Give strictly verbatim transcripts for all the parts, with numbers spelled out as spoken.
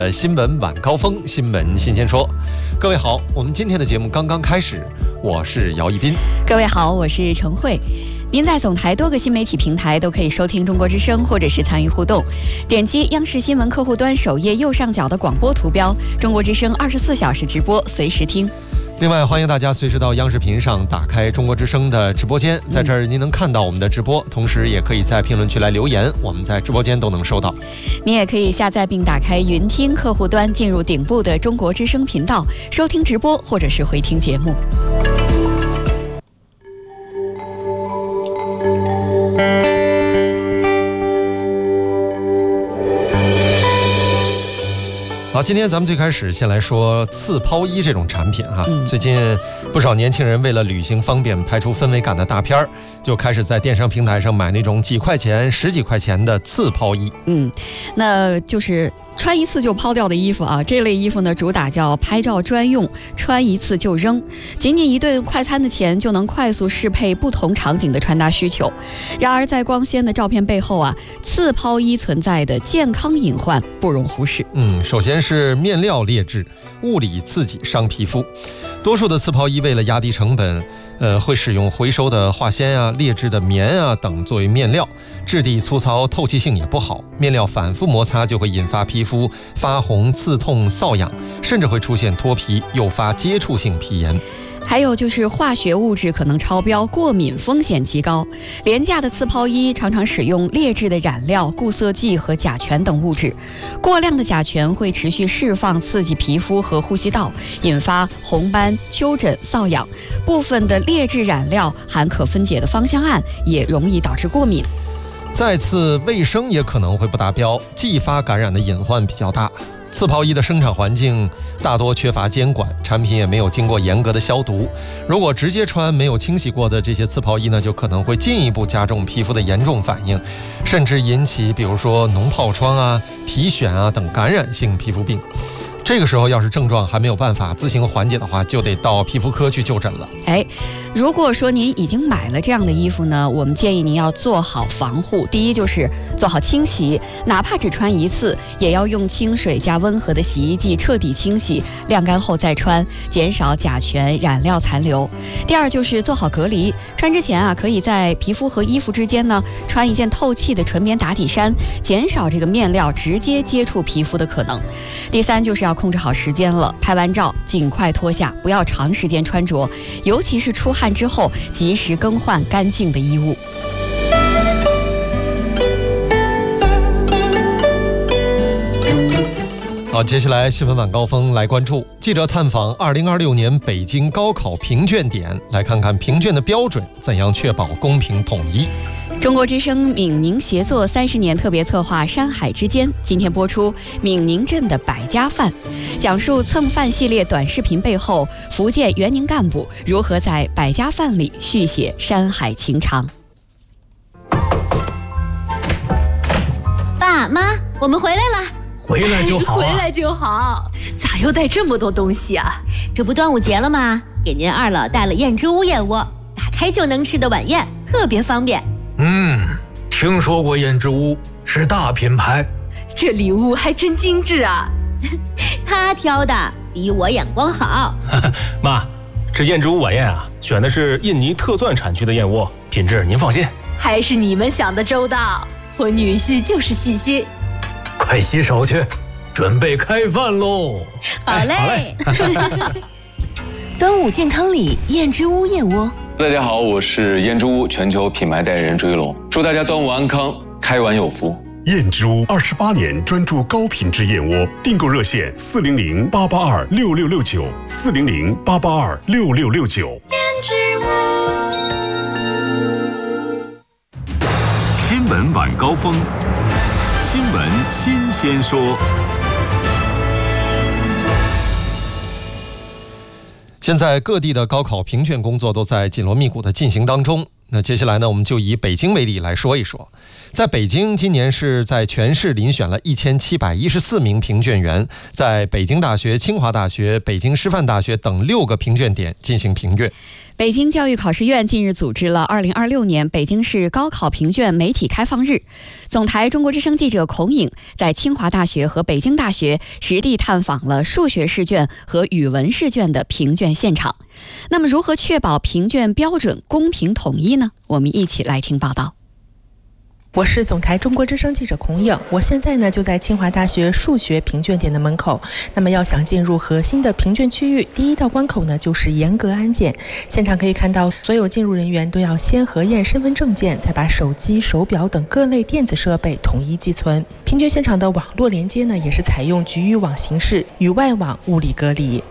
呃，新闻晚高峰，新闻新鲜说。各位好，我们今天的节目刚刚开始，我是姚一斌。 各位好，我是陈慧。您在总台多个新媒体平台都可以收听中国之声，或者是参与互动。点击央视新闻客户端首页右上角的广播图标，中国之声二十四小时直播，随时听。 另外，欢迎大家随时到央视频上打开中国之声的直播间，在这儿您能看到我们的直播，同时也可以在评论区来留言，我们在直播间都能收到。 您也可以下载并打开云听客户端，进入顶部的中国之声频道，收听直播或者是回听节目。 好，今天咱们最开始先来说刺抛衣这种产品哈、 嗯。 最近不少年轻人为了旅行方便、拍出氛围感的大片儿，就开始在电商平台上买那种几块钱、十几块钱的刺抛衣。 嗯，那就是穿一次就抛掉的衣服啊。这类衣服呢，主打叫拍照专用，穿一次就扔。仅仅一顿快餐的钱就能快速适配不同场景的穿搭需求。然而，在光鲜的照片背后啊，刺抛衣存在的健康隐患不容忽视。 嗯，首先是面料劣质，物理刺激伤皮肤。多数的刺抛衣为了压低成本，呃，会使用回收的化纤啊、劣质的棉啊等作为面料，质地粗糙，透气性也不好。面料反复摩擦就会引发皮肤发红、刺痛、瘙痒，甚至会出现脱皮，诱发接触性皮炎。 还有就是化学物质可能超标，过敏风险极高。廉价的刺抛衣常常使用劣质的染料、固色剂和甲醛等物质，过量的甲醛会持续释放，刺激皮肤和呼吸道，引发红斑、丘疹、瘙痒。部分的劣质染料含可分解的芳香胺，也容易导致过敏。 再次卫生也可能会不达标，继发感染的隐患比较大。刺抛衣的生产环境大多缺乏监管，产品也没有经过严格的消毒。如果直接穿没有清洗过的这些刺抛衣呢，就可能会进一步加重皮肤的严重反应，甚至引起比如说脓疱疮啊、皮癣啊等感染性皮肤病。这个时候要是症状还没有办法自行缓解的话，就得到皮肤科去就诊了。 哎，如果说您已经买了这样的衣服呢，我们建议您要做好防护。第一就是做好清洗，哪怕只穿一次，也要用清水加温和的洗衣剂彻底清洗，晾干后再穿，减少甲醛染料残留。第二就是做好隔离，穿之前啊，可以在皮肤和衣服之间呢穿一件透气的纯棉打底衫，减少这个面料直接接触皮肤的可能。第三就是要控制好时间了，拍完照尽快脱下，不要长时间穿着，尤其是出汗之后及时更换干净的衣物。 好，接下来新闻晚高峰来关注记者探访二零二六年北京高考评卷点，来看看评卷的标准怎样确保公平统一。 中国之声闽宁协作三十年特别策划《山海之间》今天播出闽宁镇的百家饭，讲述蹭饭系列短视频背后福建援宁干部如何在百家饭里续写山海情长。 爸妈，我们回来了。 回来就好、啊、 回来就好。咋又带这么多东西啊？ 这不端午节了吗？给您二老带了燕之屋燕窝，打开就能吃的晚宴，特别方便。 嗯，听说过燕之屋，是大品牌。 这礼物还真精致啊。 他挑的比我眼光好。 妈，这燕之屋晚宴啊，选的是印尼特钻产区的燕窝，品质您放心。 还是你们想的周到，我女婿就是细心。 快洗手去，准备开饭喽。 好嘞。 端午健康礼燕之屋燕窝。 大家好，我是燕之屋全球品牌代言人追龙，祝大家端午安康，开碗有福。 燕之屋二十八年专注高品质燕窝，订购热线四零零八八二六六六九四零零八八二六六六九。 燕之屋。 新闻晚高峰，新闻新鲜说。 现在各地的高考评卷工作都在紧锣密鼓的进行当中。那接下来呢，我们就以北京为例来说一说。 在北京，今年是在全市遴选了一千七百一十四名评卷员，在北京大学、清华大学、北京师范大学等六个评卷点进行评卷。 北京教育考试院近日组织了二零二六年北京市高考评卷媒体开放日。总台中国之声记者孔颖在清华大学和北京大学实地探访了数学试卷和语文试卷的评卷现场。那么，如何确保评卷标准公平统一呢？我们一起来听报道。 我是总台中国之声记者孔颖，我现在呢就在清华大学数学评卷点的门口。那么要想进入核心的评卷区域，第一道关口呢就是严格安检。现场可以看到，所有进入人员都要先核验身份证件，再把手机、手表等各类电子设备统一寄存。评卷现场的网络连接呢也是采用局域网形式，与外网物理隔离。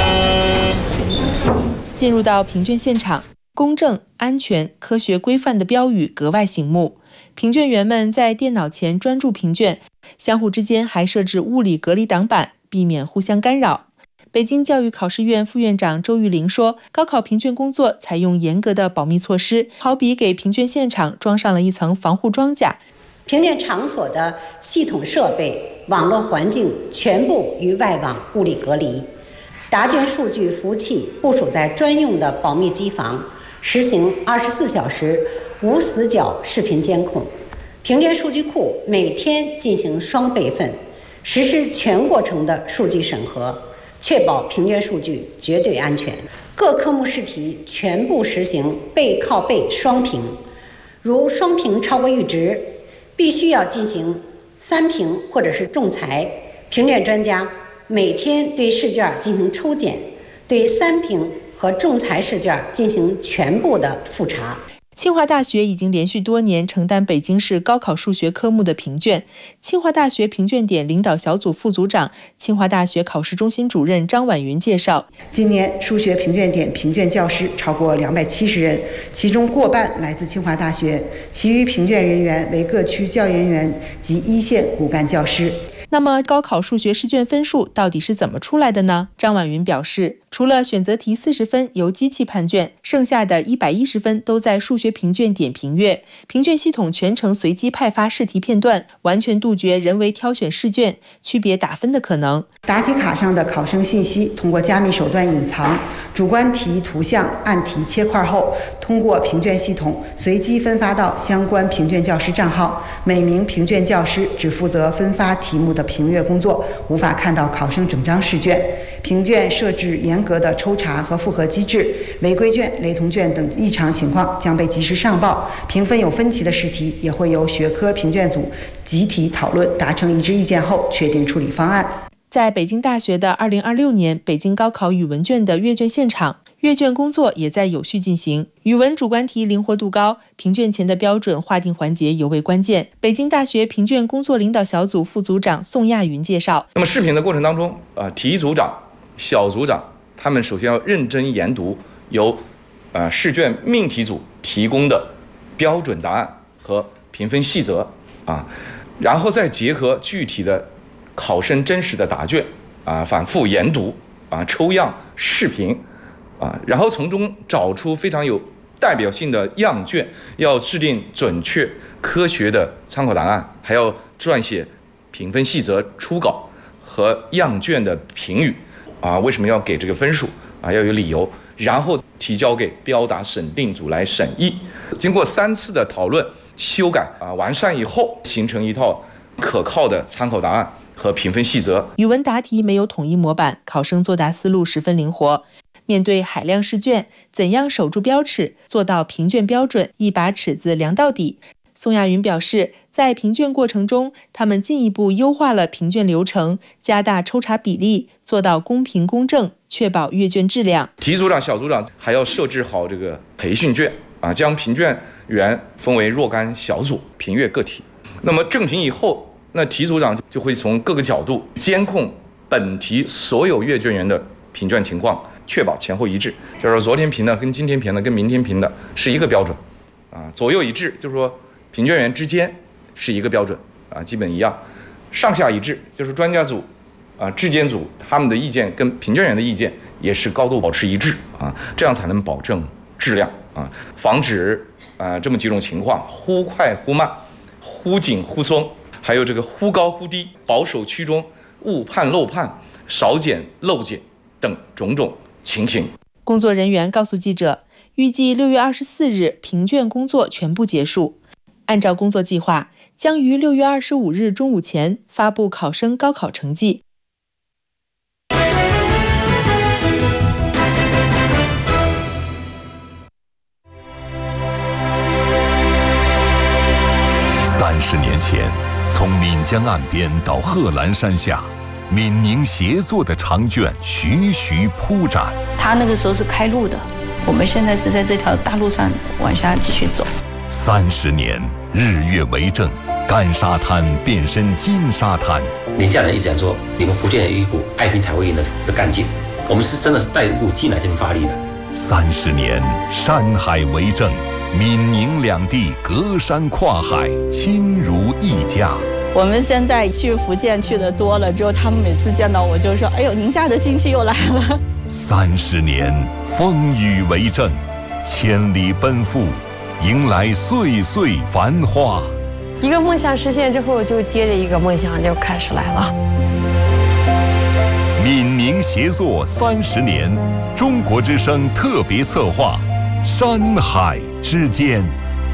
进入到评卷现场，公正、安全、科学、规范的标语格外醒目。评卷员们在电脑前专注评卷，相互之间还设置物理隔离挡板，避免互相干扰。北京教育考试院副院长周玉玲说，高考评卷工作采用严格的保密措施，好比给评卷现场装上了一层防护装甲。 评卷场所的系统设备、网络环境全部与外网物理隔离，答卷数据服务器部署在专用的保密机房，实行二十四小时无死角视频监控。评卷数据库每天进行双备份，实施全过程的数据审核，确保评卷数据绝对安全。各科目试题全部实行背靠背双评，如双评超过阈值，必须要进行三评或者是仲裁。评卷专家每天对试卷进行抽检，对三评和仲裁试卷进行全部的复查。 清华大学已经连续多年承担北京市高考数学科目的评卷。清华大学评卷点领导小组副组长、清华大学考试中心主任张婉云介绍， 今年数学评卷点评卷教师超过两百七十人，其中过半来自清华大学，其余评卷人员为各区教研员及一线骨干教师。 那么高考数学试卷分数到底是怎么出来的呢？张婉云表示，除了选择题四十分由机器判卷，剩下的一百一十分都在数学评卷点评阅。评卷系统全程随机派发试题片段，完全杜绝人为挑选试卷、区别打分的可能。 答题卡上的考生信息通过加密手段隐藏，主观题图像按题切块后，通过评卷系统随机分发到相关评卷教师账号。每名评卷教师只负责分发题目的评阅工作，无法看到考生整张试卷。评卷设置严格的抽查和复核机制，违规卷、雷同卷等异常情况将被及时上报。评分有分歧的试题也会由学科评卷组集体讨论，达成一致意见后确定处理方案。 在北京大学的二零二六年北京高考语文卷的阅卷现场，阅卷工作也在有序进行。语文主观题灵活度高，评卷前的标准划定环节尤为关键。北京大学评卷工作领导小组副组长宋亚云介绍， 那么试评的过程当中，呃，题组长、小组长他们首先要认真研读由呃试卷命题组提供的标准答案和评分细则啊，然后再结合具体的考生真实的答卷啊，反复研读啊，抽样试评啊，然后从中找出非常有代表性的样卷，要制定准确科学的参考答案，还要撰写评分细则初稿和样卷的评语啊，为什么要给这个分数啊，要有理由，然后提交给标答审定组来审议。经过三次的讨论、修改啊、完善以后，形成一套可靠的参考答案和评分细则。 语文答题没有统一模板，考生作答思路十分灵活。面对海量试卷，怎样守住标尺，做到评卷标准，一把尺子量到底？宋亚云表示，在评卷过程中，他们进一步优化了评卷流程，加大抽查比例，做到公平公正，确保阅卷质量。 题组长、小组长还要设置好这个培训卷啊，将评卷员分为若干小组评阅个题。那么正评以后，那题组长就会从各个角度监控本题所有阅卷员的评卷情况，确保前后一致。就是说，昨天评的跟今天评的跟明天评的是一个标准啊，左右一致，就是说评卷员之间是一个标准啊，基本一样。上下一致，就是专家组啊、质监组他们的意见跟评卷员的意见也是高度保持一致啊，这样才能保证质量啊，防止啊、这么几种情况：忽快忽慢、 忽紧忽松，还有这个忽高忽低、保守居中、误判漏判、少检漏检等种种情形。 工作人员告诉记者，预计六月二十四日评卷工作全部结束，按照工作计划，将于六月二十五日中午前发布考生高考成绩。 三十年前，从岷江岸边到贺兰山下，闽宁协作的长卷徐徐铺展。 他那个时候是开路的，我们现在是在这条大路上往下继续走。 三十年，日月为证，干沙滩变身金沙滩。 宁夏人一直讲说，你们福建有一股爱拼才会赢的的干劲，我们是真的是带一股劲来这边发力的。 三十年，山海为证，闽宁两地隔山跨海，亲如一家。 我们现在去福建去的多了之后，他们每次见到我就说：“哎呦，宁夏的亲戚又来了。” 三十年，风雨为证，千里奔赴，迎来岁岁繁花。 一个梦想实现之后，就接着一个梦想就开始来了。 闽宁协作三十年，中国之声特别策划，山海之间。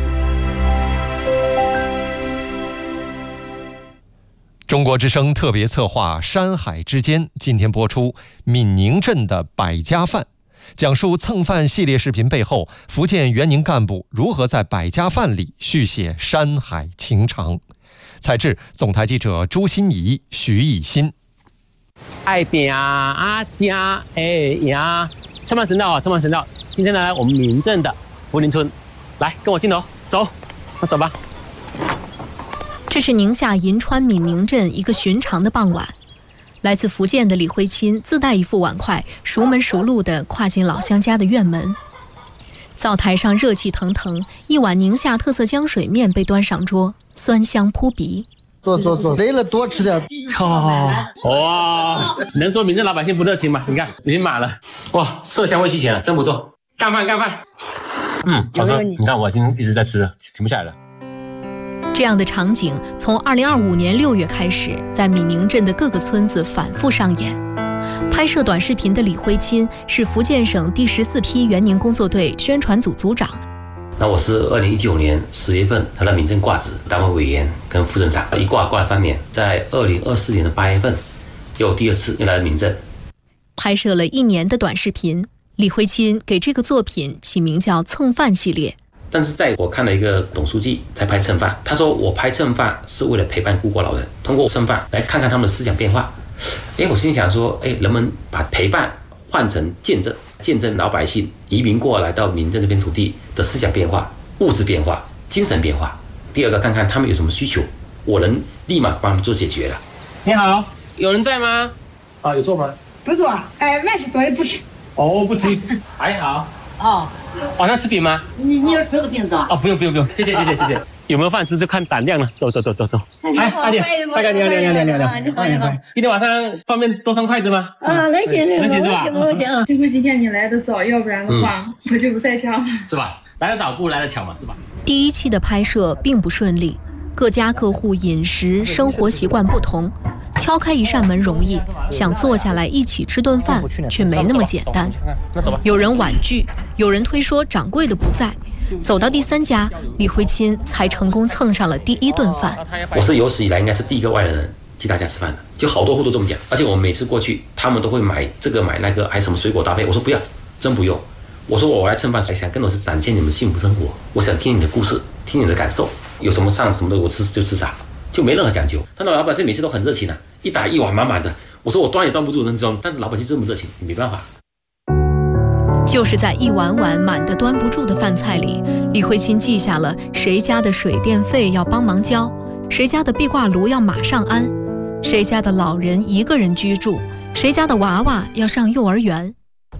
中国之声特别策划《山海之间》今天播出闽宁镇的百家饭，讲述蹭饭系列视频背后福建援宁干部如何在百家饭里续写山海情长。采制总台记者朱欣怡、徐以欣。 爱点啊家哎呀，蹭饭神道啊，蹭饭神道！今天呢，我们闽镇的福林村，来跟我镜头走，那走吧。 这是宁夏银川闽宁镇一个寻常的傍晚，来自福建的李辉钦自带一副碗筷，熟门熟路地跨进老乡家的院门。灶台上热气腾腾，一碗宁夏特色浆水面被端上桌，酸香扑鼻。 坐坐坐，累了多吃点。 操！哇，能说闽镇老百姓不热情吗？你看已经满了，哇，色香味俱全了，真不错。干饭干饭。嗯，好吃。你看我已经一直在吃了，停不下来了。 这样的场景从二零二五年六月开始，在闽宁镇的各个村子反复上演。拍摄短视频的李辉钦是福建省第十四批援宁工作队宣传组组长。 那我是二零一九年十月份来到闽镇挂职，单位委员跟副镇长，一挂挂了三年。在二零二四年的八月份，又第二次又来到闽镇， 拍摄了一年的短视频。李辉钦给这个作品起名叫“蹭饭系列”。 但是在我看了一个董书记在拍蹭饭，他说我拍蹭饭是为了陪伴孤寡老人，通过蹭饭来看看他们的思想变化。哎，我心想说，哎，人们把陪伴换成见证，见证老百姓移民过来到闽镇这片土地的思想变化、物质变化、精神变化。第二个，看看他们有什么需求，我能立马帮他们做解决了。 你好，有人在吗？啊，有坐吗？ 不坐，哎，万事多也不吃。 哦，不吃。还好。哦，晚上吃饼吗？ 你你要吃个饼子啊？ 哦，不用不用不用，谢谢谢谢谢谢。有没有饭吃就看胆量了。走走走走走。哎，大姐，大哥，你好你好你好你好你好你好你好。今天晚上方便多三筷子吗？ 啊，能行能行是吧？ 能行。 幸亏今天你来得早，要不然的话我就不在家了。 是吧？来得早不如来得巧嘛，是吧？ 第一期的拍摄并不顺利，各家各户饮食生活习惯不同。敲开一扇门容易，想坐下来一起吃顿饭却没那么简单。有人婉拒，有人推说掌柜的不在。走到第三家，李辉钦才成功蹭上了第一顿饭。 我是有史以来应该是第一个外来人替大家吃饭的，就好多户都这么讲。而且我每次过去，他们都会买这个买那个，还什么水果搭配。我说不要，真不用。我说我来蹭饭，想更多是展现你们幸福生活。我想听你的故事，听你的感受，有什么上什么的我吃就吃啥。就没任何讲究，但老百姓每次都很热情啊，一打一碗满满的。我说我端也端不住，能知道吗？但是老百姓这么热情，没办法。 就是在一碗碗满的端不住的饭菜里，李辉钦记下了谁家的水电费要帮忙交，谁家的壁挂炉要马上安，谁家的老人一个人居住，谁家的娃娃要上幼儿园。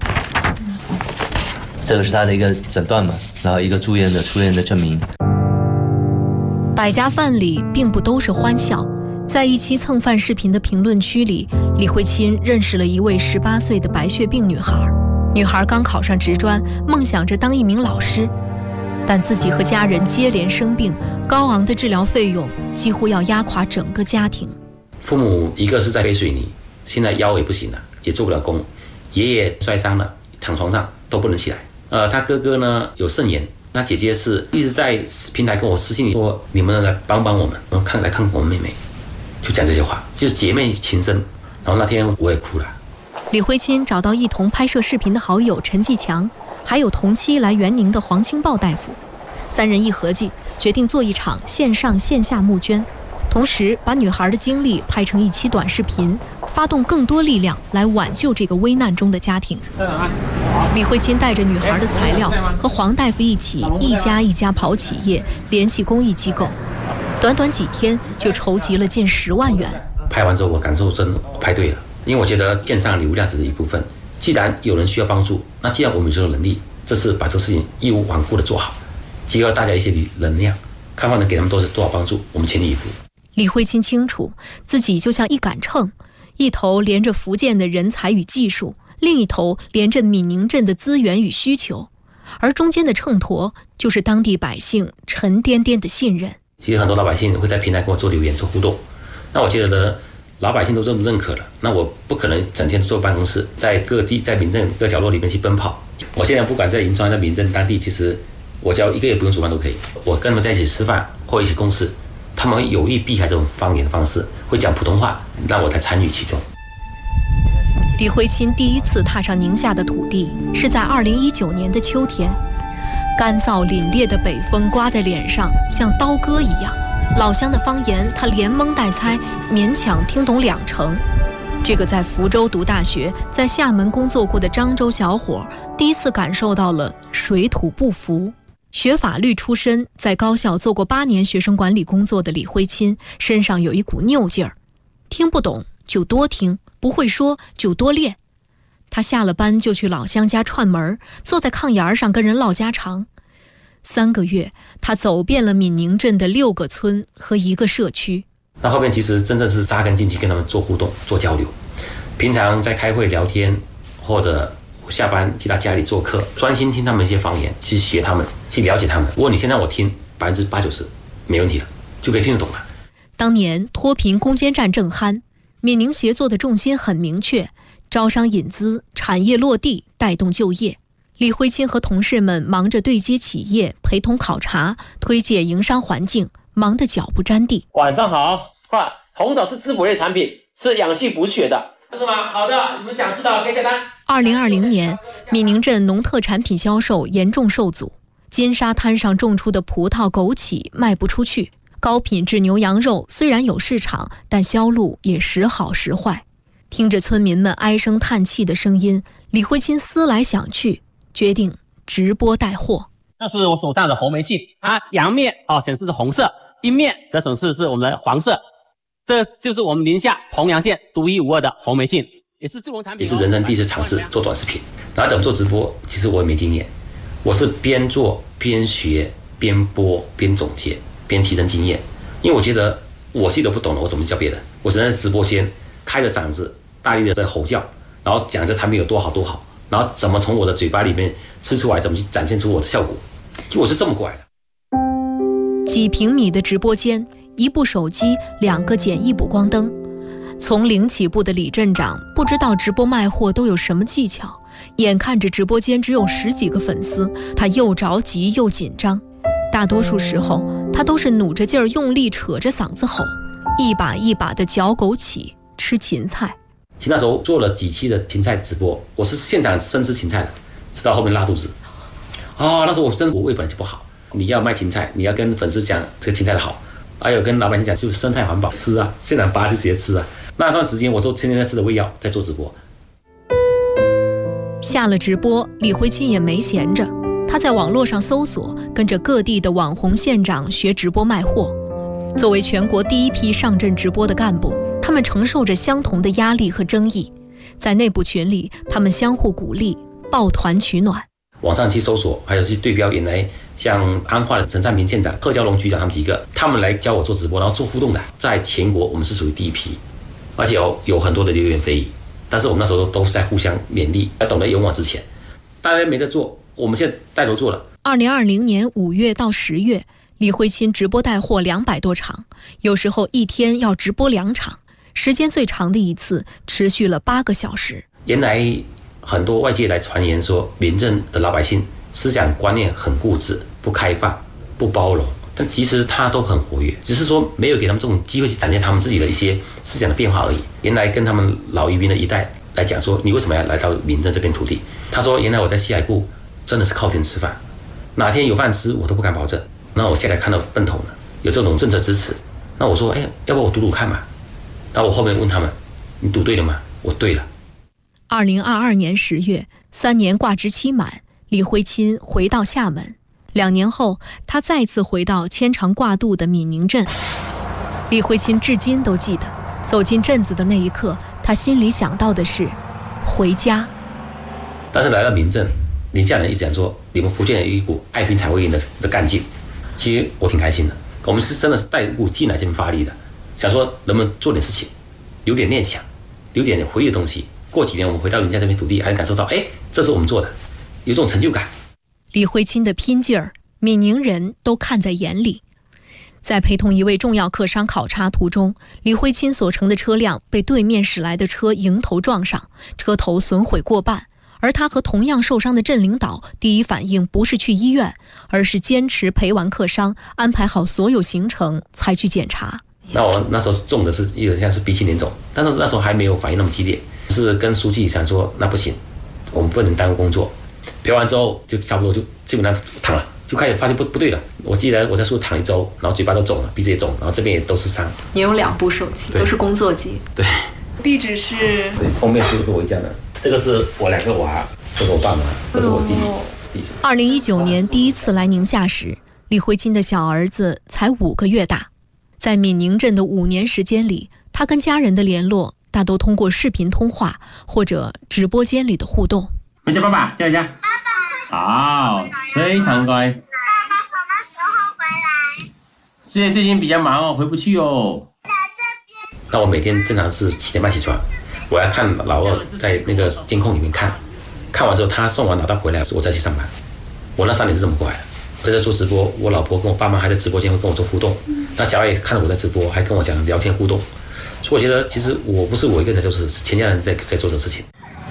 这个是他的一个诊断嘛，然后一个住院的出院的证明。 百家饭里并不都是欢笑，在一期蹭饭视频的评论区里，李辉钦认识了一位十八岁的白血病女孩。女孩刚考上职专，梦想着当一名老师， 但自己和家人接连生病，高昂的治疗费用几乎要压垮整个家庭。 父母一个是在背水泥，现在腰也不行了，也做不了工；爷爷摔伤了，躺床上都不能起来。呃，他哥哥呢有肾炎，那姐姐是一直在平台跟我私信说，你们来帮帮我们，我们看来看看我们妹妹，就讲这些话，就姐妹情深。然后那天我也哭了。 李辉钦找到一同拍摄视频的好友陈继强，还有同期来援宁的黄清豹大夫，三人一合计，决定做一场线上线下募捐，同时把女孩的经历拍成一期短视频，发动更多力量来挽救这个危难中的家庭。李辉钦带着女孩的材料，和黄大夫一起一家一家跑企业，联系公益机构，短短几天就筹集了近十万元。 拍完之后，我感受真拍对了，因为我觉得线上流量只是一部分。既然有人需要帮助，那既然我们有这个能力，这次把这个事情义无反顾的做好，集合大家一些能量，看看能给他们多多少帮助，我们全力以赴。 李辉钦清楚，自己就像一杆秤，一头连着福建的人才与技术，另一头连着闽宁镇的资源与需求，而中间的秤砣就是当地百姓沉甸甸的信任。 其实很多老百姓会在平台跟我做留言做互动，那我觉得呢，老百姓都这么认可了，那我不可能整天坐办公室，在各地在民政各角落里面去奔跑。我现在不管在银川在民政当地，其实我只要一个月不用煮饭都可以，我跟他们在一起吃饭或一起共事，他们会有意避开这种方言的方式，会讲普通话，让我才参与其中。 李辉钦第一次踏上宁夏的土地是在二零一九年的秋天，干燥凛冽的北风刮在脸上，像刀割一样。老乡的方言，他连蒙带猜，勉强听懂两成。这个在福州读大学，在厦门工作过的漳州小伙，第一次感受到了水土不服。学法律出身，在高校做过八年学生管理工作的李辉钦，身上有一股拗劲儿，听不懂就多听，不会说就多练。他下了班就去老乡家串门，坐在炕沿上跟人唠家常。三个月，他走遍了闽宁镇的六个村和一个社区。 那后面其实真正是扎根进去，跟他们做互动、做交流。平常在开会聊天，或者下班去他家里做客，专心听他们一些方言，去学他们，去了解他们。如果你先让我听，百分之八九十没问题了，就可以听得懂了。 当年脱贫攻坚战正酣，闽宁协作的重心很明确：招商引资、产业落地、带动就业。李辉钦和同事们忙着对接企业，陪同考察，推介营商环境，忙得脚不沾地。 晚上好，哇，红枣是滋补类产品，是氧气补血的，是吗？好的，你们想知道可以下单。 二零二零年，闽宁镇农特产品销售严重受阻，金沙滩上种出的葡萄、枸杞卖不出去，高品质牛羊肉虽然有市场，但销路也时好时坏。听着村民们唉声叹气的声音，李辉钦思来想去，决定直播带货。 那是我手上的红梅杏，它阳面啊显示是红色，阴面则显示是我们的黄色。这就是我们宁夏洪阳县独一无二的红梅杏，也是助农产品，也是人生第一次尝试做短视频。然后怎么做直播，其实我也没经验，我是边做边学边播边总结边提升经验。因为我觉得我自己都不懂了，我怎么教别人？我只能在直播间开着嗓子大力的在吼叫，然后讲这产品有多好多好，然后怎么从我的嘴巴里面吃出来，怎么去展现出我的效果。就我是这么过来的。 几平米的直播间，一部手机，两个简易补光灯。从零起步的李镇长不知道直播卖货都有什么技巧，眼看着直播间只有十几个粉丝，他又着急又紧张。大多数时候，他都是努着劲儿用力扯着嗓子吼，一把一把的嚼枸杞，吃芹菜。 其实那时候做了几期的芹菜直播，我是现场生吃芹菜的，吃到后面拉肚子。哦，那时候我真的我胃本来就不好，你要卖芹菜，你要跟粉丝讲这个芹菜的好，还有跟老百姓讲就是生态环保，吃啊，现场拔就直接吃啊。那段时间我都天天在吃的胃药，在做直播。 下了直播，李辉钦也没闲着，他在网络上搜索，跟着各地的网红县长学直播卖货。作为全国第一批上阵直播的干部，他们承受着相同的压力和争议，在内部群里，他们相互鼓励，抱团取暖。 网上去搜索，还有去对标原来像安化的陈占平县长、贺娇龙局长他们几个，他们来教我做直播，然后做互动的，在全国我们是属于第一批，而且有有很多的流言蜚语，但是我们那时候都是在互相勉励，要懂得勇往直前。大家没得做，我们现在带头做了， 二零二零年五月到十月，李慧钦直播带货两百多场，有时候一天要直播两场，时间最长的一次持续了八个小时。 原来很多外界来传言说，民政的老百姓思想观念很固执、不开放、不包容，但其实他都很活跃，只是说没有给他们这种机会去展现他们自己的一些思想的变化而已。原来跟他们老移民的一代来讲说，你为什么要来到民政这片土地？他说，原来我在西海固真的是靠天吃饭，哪天有饭吃我都不敢保证。那我现在看到奔头了，有这种政策支持，那我说，哎，要不我赌赌看嘛？那我后面问他们，你赌对了吗？我对了。 二零二二年十月，三年挂职期满，李慧钦回到厦门。两年后，他再次回到牵肠挂肚的闽宁镇。李慧钦至今都记得，走进镇子的那一刻，他心里想到的是回家。 但是来到民政，宁夏人一直讲说，你们福建有一股爱拼才会赢的的干劲。其实我挺开心的，我们是真的是带一股劲来这边发力的，想说能不能做点事情，留点念想，留点回忆的东西。过几年我们回到宁夏这片土地，还能感受到，哎，这是我们做的，有这种成就感。 李慧钦的拼劲儿，闽宁人都看在眼里。在陪同一位重要客商考察途中，李慧钦所乘的车辆被对面驶来的车迎头撞上，车头损毁过半。而他和同样受伤的镇领导第一反应不是去医院，而是坚持陪完客商，安排好所有行程才去检查。 那我那时候中的是有点像是鼻青脸肿，但是那时候还没有反应那么激烈，是跟书记想说，那不行，我们不能耽误工作。陪完之后就差不多就基本上躺了，就开始发现不不对了。我记得我在树躺一周，然后嘴巴都肿了，鼻子也肿，然后这边也都是伤。 你有两部手机，都是工作机。 对。 壁纸是。 对，后面是不是我家的？这个是我两个娃，这是我爸妈，这是我弟弟。哦、弟弟。 二零一九年第一次来宁夏时，李慧钦的小儿子才五个月大。在闽宁镇的五年时间里，他跟家人的联络大都通过视频通话或者直播间里的互动。 回家，爸爸，叫一下。好，非常乖。爸爸什么时候回来？ 现在最近比较忙哦，回不去哦。 那我每天正常是七点半起床，我要看老二在那个监控里面看，看完之后他送完老大回来，我再去上班。我那三年是这么过来的。在这做直播，我老婆跟我爸妈还在直播间会跟我做互动，那小爱看到我在直播，还跟我讲聊天互动，所以我觉得其实我不是我一个人在做事，是全家人在在做这个事情。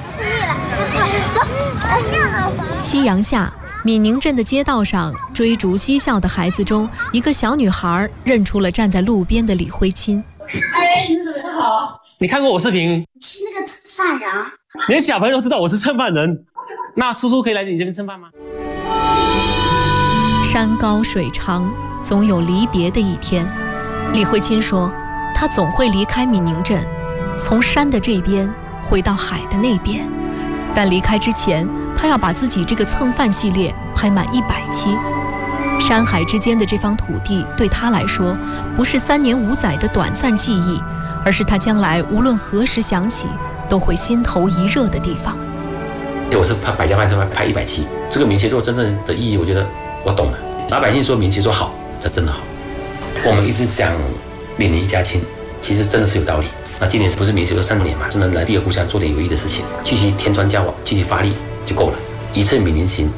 夕阳下，闽宁镇的街道上，追逐嬉笑的孩子中，一个小女孩认出了站在路边的李慧钦。 哎，你怎么好？你看过我视频？ 是那个犯人。 连小朋友都知道我是蹭饭人，那叔叔可以来你这边蹭饭吗？ 山高水长，总有离别的一天。李慧钦说，她总会离开闽宁镇，从山的这边回到海的那边。但离开之前，她要把自己这个蹭饭系列拍满一百期。山海之间的这方土地，对她来说，不是三年五载的短暂记忆，而是她将来无论何时想起，都会心头一热的地方。 我是拍百家饭是拍一百期，这个闽协作真正的意义，我觉得我懂了。老百姓说闽协作好，这真的好。我们一直讲闽宁一家亲，其实真的是有道理。那今年不是闽协作三年嘛，就能来第二故乡做点有益的事情，继续添砖加瓦，继续发力就够了。一次闽宁行，